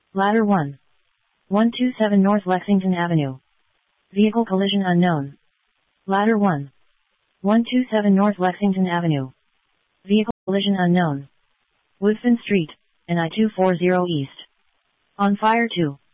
Ladder 1. 127 North Lexington Avenue. Vehicle collision unknown. Ladder 1. 127 North Lexington Avenue. Vehicle collision unknown. Woodfin Street, NI 240 East. On fire 2.